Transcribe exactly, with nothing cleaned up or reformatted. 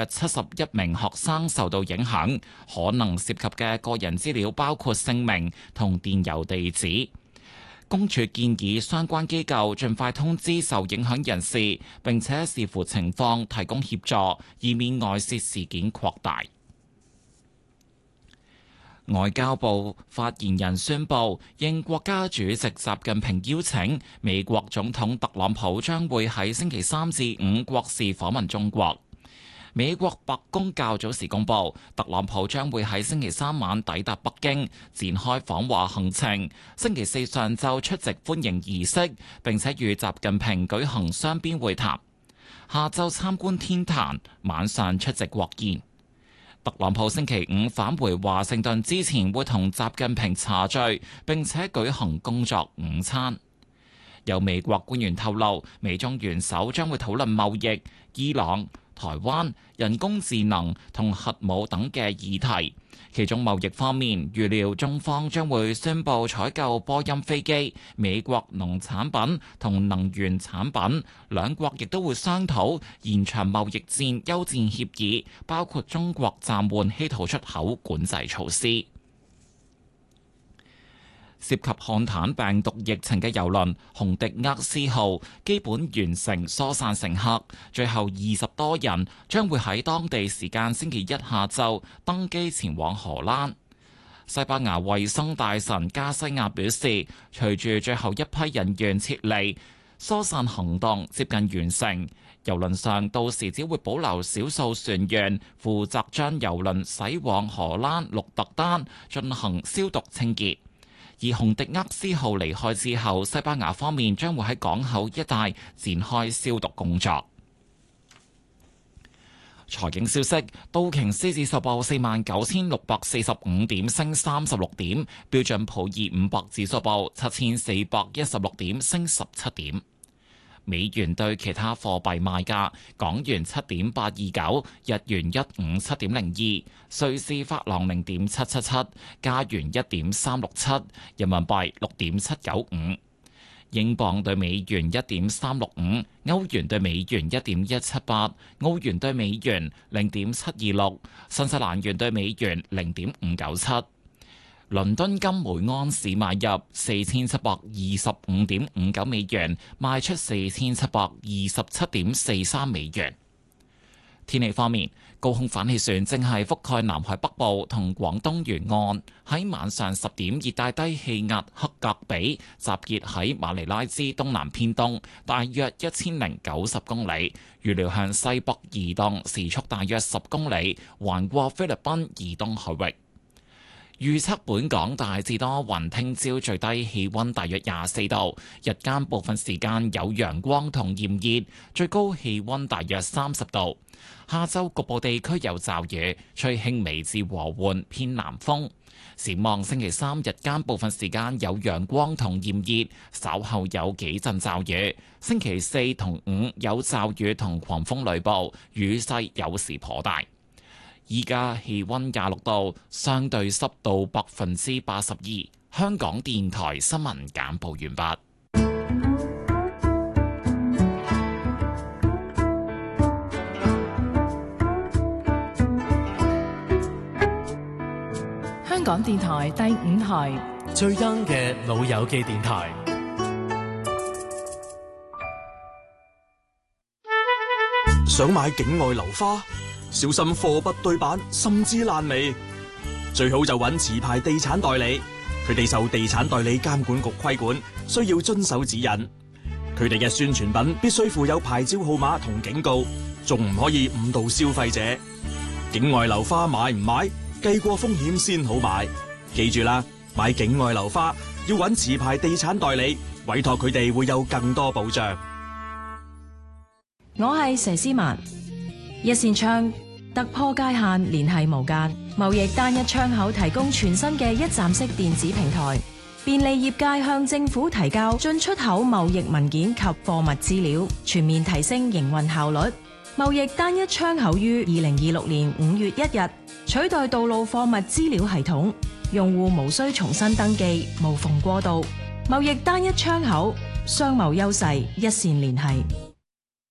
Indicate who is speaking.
Speaker 1: 七十一名學生受到影響，可能涉及嘅個人資料包括姓名同電郵地址。公署建議相關機構盡快通知受影響人士，並且視乎情況提供協助，以免外泄事件擴大。外交部發言人宣布，應國家主席習近平邀請，美國總統特朗普將會喺星期三至五國事訪問中國。美國白宮較早時公布，特朗普將會喺星期三晚抵達北京，展開訪華行程。星期四上晝出席歡迎儀式，並且與習近平舉行雙邊會談。下晝參觀天壇，晚上出席國宴。特朗普星期五返回華盛頓之前，會同習近平茶聚，並且舉行工作午餐。有美國官員透露，美中元首將會討論貿易、伊朗、台灣、人工智能同核武等嘅議題。其中貿易方面，預料中方將會宣布採購波音飛機、美國農產品同能源產品。兩國亦都會商討延長貿易戰休戰協議，包括中國暫緩稀土出口管制措施。涉及漢坦病毒疫情嘅郵輪洪迪厄斯號基本完成疏散乘客，最後二十多人將會喺當地時間星期一下晝登機前往荷蘭。西班牙衛生大臣加西亞表示，隨住最後一批人員撤離，疏散行動接近完成。郵輪上到時只會保留少數船員負責將郵輪駛往荷蘭鹿特丹進行消毒清潔。而洪迪厄斯號離開之後，西班牙方面將會喺港口一帶展開消毒工作。財經消息，道瓊斯指數報四萬九千六百四十五點，升三十六點；標準普爾五百指數報七千四百一十六點，升十七點。美元對其他貨幣賣價：港元七點八二九，日元一五七點零二，瑞士法郎零點七七七，加元一點三六七，人民幣六點七九五，英鎊對美元一點三六五，歐元對美元一點一七八，澳元對美元零點七二六，新西蘭元對美元零點五九七。倫敦金每盎司買入四千七百二十五點五九美元，賣出四千七百二十七點四三美元。天氣方面，高空反氣旋正係覆蓋南海北部同廣東沿岸。喺晚上十點，熱帶低氣壓克格比集結喺馬尼拉之東南偏東，大約一千零九十公里，預料向西北移動，時速大約十公里，橫過菲律賓以東海域。預測本港大致多雲，聽朝最低氣溫大約廿四度，日間部分時間有陽光同炎熱，最高氣溫大約三十度。下晝局部地區有驟雨，吹輕微至和緩偏南風。展望星期三日間部分時間有陽光同炎熱，稍後有幾陣驟雨。星期四同五有驟雨同狂風雷暴，雨勢有時頗大。依家氣溫廿六度，相對濕度百分之八十二。香港電台新聞簡報完畢。
Speaker 2: 香港電台第五台
Speaker 3: 最 young 嘅老友記電台。
Speaker 4: 想買境外樓花？小心貨不對版，甚至爛尾。最好就揾持牌地產代理，佢哋受地產代理監管局規管，需要遵守指引。佢哋嘅宣傳品必須附有牌照號碼同警告，仲唔可以誤導消費者。境外樓花買唔買？計過風險先好買。記住啦，買境外樓花要揾持牌地產代理，委託佢哋會有更多保障。
Speaker 2: 我係佘詩曼。一線窗突破界限，聯繫無間。貿易單一窗口提供全新嘅一站式電子平台，便利業界向政府提交進出口貿易文件及貨物資料，全面提升營運效率。貿易單一窗口於二零二六年五月一日取代道路貨物資料系統，用戶無需重新登記，無縫過渡。貿易單一窗口，商貿優勢一線聯繫。